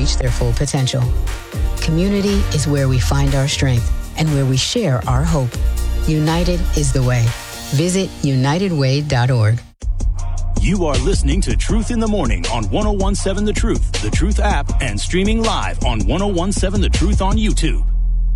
reach their full potential. Community is where we find our strength and where we share our hope. United is the way. Visit unitedway.org. You are listening to Truth in the Morning on 1017 The Truth, The Truth app, and streaming live on 1017 The Truth on YouTube.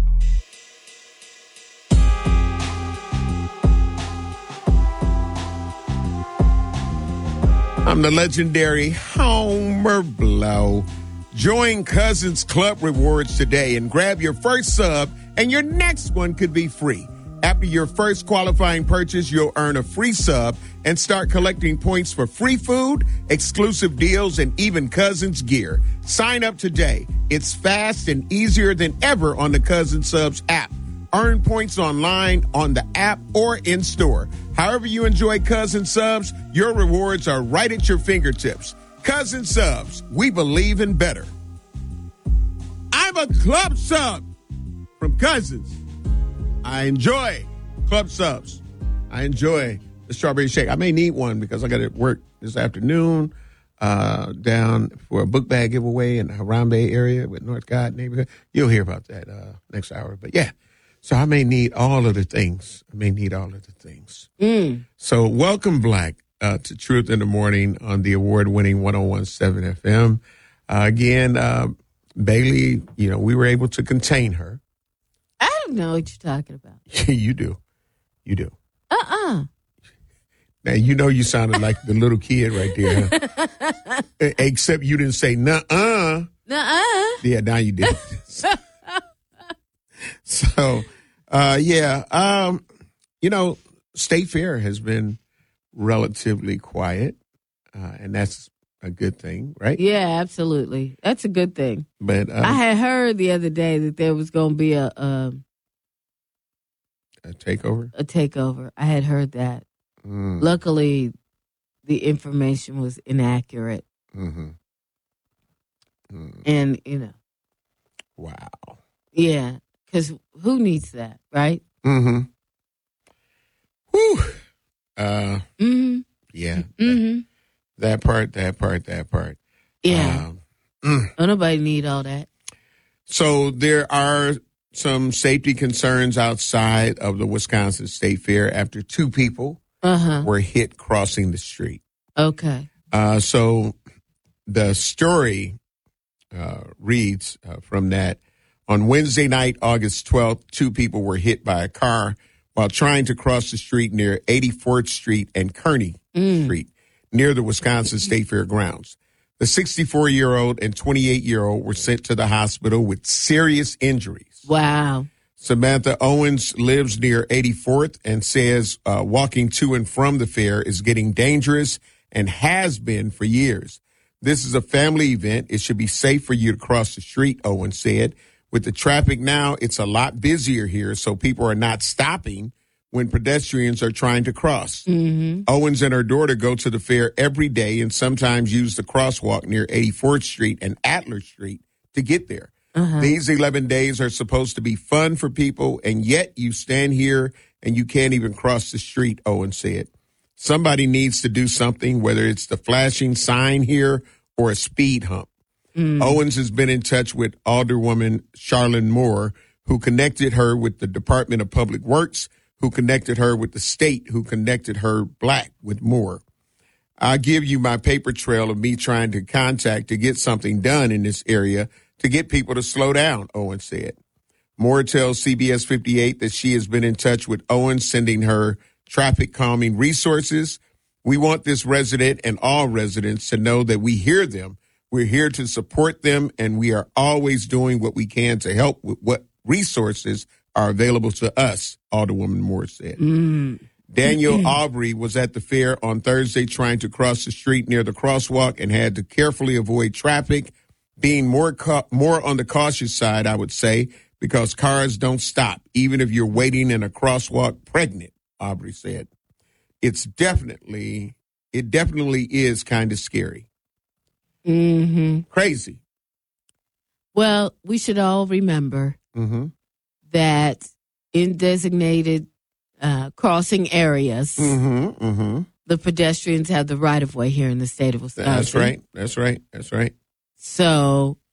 I'm the legendary Homer Blow. Join Cousins Club Rewards today and grab your first sub, and your next one could be free. After your first qualifying purchase, you'll earn a free sub and start collecting points for free food, exclusive deals, and even Cousins gear. Sign up today. It's fast and easier than ever on the Cousins Subs app. Earn points online, on the app, or in store. However you enjoy Cousins Subs, your rewards are right at your fingertips. Cousins Subs, we believe in better. I'm a club sub from Cousins. I enjoy club subs. I enjoy the strawberry shake. I may need one because I got to work this afternoon down for a book bag giveaway in the Harambe area with Northcott neighborhood. You'll hear about that next hour. But yeah, so I may need all of the things. So welcome, Black, to Truth in the Morning on the award-winning 1017 FM. Again, Bailey, we were able to contain her. I don't know what you're talking about. You do. Now, you sounded like the little kid right there. Huh? Except you didn't say, nuh-uh. Nuh-uh. Yeah, now you did. So, State Fair has been relatively quiet, and that's a good thing, right? Yeah, absolutely. That's a good thing. But I had heard the other day that there was going to be a takeover? A takeover. I had heard that. Luckily, the information was inaccurate. Mm-hmm. And, Wow. Yeah, because who needs that, right? Mm-hmm. Whew. Mm-hmm. Yeah. Mm-hmm. That part. Yeah. Don't nobody need all that. So there are some safety concerns outside of the Wisconsin State Fair after two people were hit crossing the street. Okay. So the story reads from that. On Wednesday night, August 12th, two people were hit by a car while trying to cross the street near 84th Street and Kearney Street near the Wisconsin State Fair grounds. The 64-year-old and 28-year-old were sent to the hospital with serious injuries. Wow. Samantha Owens lives near 84th and says walking to and from the fair is getting dangerous and has been for years. This is a family event. It should be safe for you to cross the street, Owens said. With the traffic now, it's a lot busier here, so people are not stopping when pedestrians are trying to cross. Mm-hmm. Owens and her daughter go to the fair every day and sometimes use the crosswalk near 84th Street and Adler Street to get there. These 11 days are supposed to be fun for people, and yet you stand here and you can't even cross the street, Owens said. Somebody needs to do something, whether it's the flashing sign here or a speed hump. Owens has been in touch with Alderwoman Charlene Moore, who connected her with the Department of Public Works, who connected her with the state, who connected her Black with Moore. I'll give you my paper trail of me trying to contact to get something done in this area to get people to slow down, Owens said. Moore tells CBS 58 that she has been in touch with Owens, sending her traffic calming resources. We want this resident and all residents to know that we hear them. We're here to support them, and we are always doing what we can to help with what resources are available to us, Alderwoman Moore said. Daniel Aubrey was at the fair on Thursday trying to cross the street near the crosswalk and had to carefully avoid traffic, being more on the cautious side, I would say, because cars don't stop, even if you're waiting in a crosswalk pregnant, Aubrey said. It definitely is kind of scary. Crazy. Well, we should all remember that in designated crossing areas, the pedestrians have the right of way here in the state of Wisconsin. That's right. So